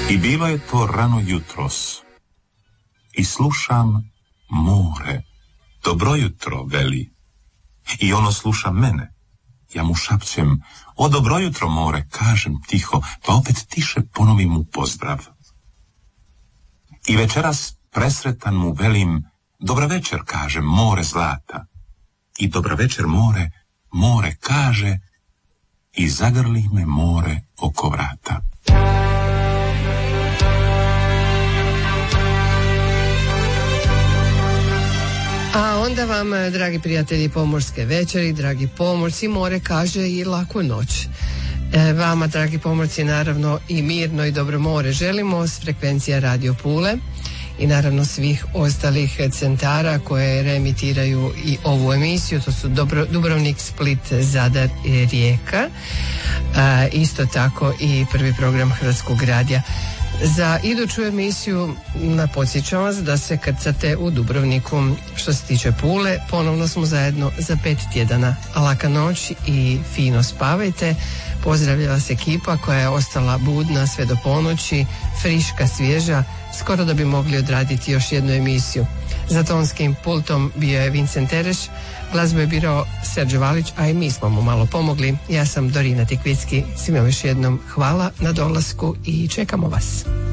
I bilo je to rano jutros i slušam more, dobro jutro, veli. I ono sluša mene. Ja mu šapćem, o dobro jutro, more, kažem tiho, pa opet tiše ponovim mu pozdrav. I večeras presretan mu velim, dobra večer, kažem, more zlata. I dobra večer, more, more kaže i zagrli me more oko vrata. A onda vam, dragi prijatelji pomorske večeri, dragi pomorci, more kaže i laku noć. Vama, dragi pomorci, naravno i mirno i dobro more želimo s frekvencija Radio Pule i naravno svih ostalih centara koje reemitiraju i ovu emisiju, to su Dubrovnik, Split, Zadar i Rijeka, isto tako i prvi program Hrvatskog radija. Za iduću emisiju podsjećam vas da se krcate u Dubrovniku. Što se tiče Pule, ponovno smo zajedno za 5 tjedana. Laka noć i fino spavajte. Pozdravlja vas ekipa koja je ostala budna sve do ponoći, friška, svježa, skoro da bi mogli odraditi još jednu emisiju. Za tonskim pultom bio je Vincent Tereš, glazbu je birao Serđo Valić, a i mi smo mu malo pomogli. Ja sam Dorina Tikvicki, svima još jednom hvala na dolasku i čekamo vas.